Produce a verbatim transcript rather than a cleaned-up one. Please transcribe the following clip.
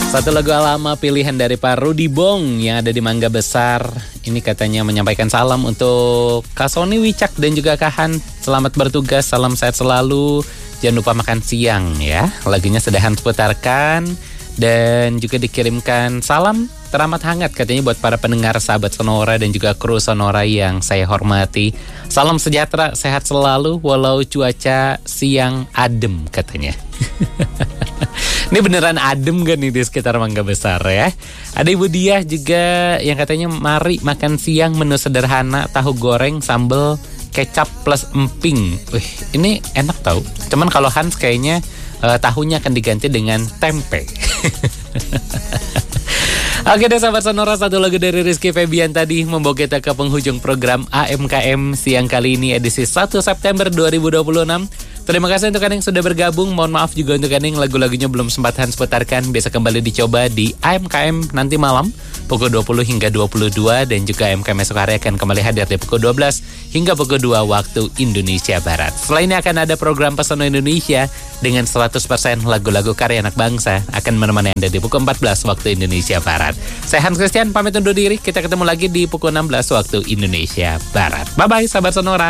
Satu lagu lama pilihan dari Pak Rudy Bong yang ada di Mangga Besar. Ini katanya menyampaikan salam untuk Kak Sony Wicak dan juga Kak Han. Selamat bertugas, salam sehat selalu. Jangan lupa makan siang ya. Lagunya sudah Hans putarkan. Dan juga dikirimkan salam teramat hangat katanya buat para pendengar sahabat Sonora dan juga kru Sonora yang saya hormati. Salam sejahtera, sehat selalu walau cuaca siang adem katanya. Ini beneran adem gak nih di sekitar Mangga Besar ya. Ada Ibu Diah juga yang katanya mari makan siang menu sederhana tahu goreng sambal kecap plus emping. Wih, ini enak tau. Cuman kalau Hans kayaknya uh, tahunya akan diganti dengan tempe. Oke deh sahabat Sonora, satu lagu dari Rizky Febian tadi membawa kita ke penghujung program A M K M siang kali ini edisi satu September dua ribu dua puluh enam. Terima kasih untuk Anda yang sudah bergabung. Mohon maaf juga untuk Anda yang lagu-lagunya belum sempat Hans putarkan. Biasa kembali dicoba di A M K M nanti malam pukul dua puluh hingga dua puluh dua. Dan juga A M K M esok hari akan kembali hadir di pukul dua belas hingga pukul dua waktu Indonesia Barat. Setelah ini akan ada program Pesona Indonesia dengan seratus persen lagu-lagu karya anak bangsa akan menemani Anda di pukul empat belas waktu Indonesia Barat. Saya Hans Christian pamit undur diri. Kita ketemu lagi di pukul enam belas waktu Indonesia Barat. Bye-bye sahabat Sonora.